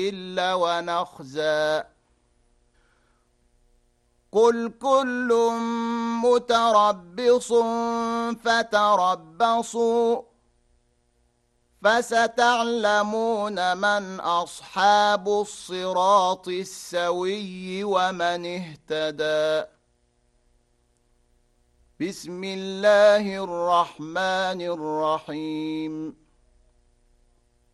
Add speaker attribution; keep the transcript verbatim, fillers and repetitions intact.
Speaker 1: إلا ونخزى قل كل متربص فتربصوا فستعلمون من أصحاب الصراط السوي ومن اهتدى بسم الله الرحمن الرحيم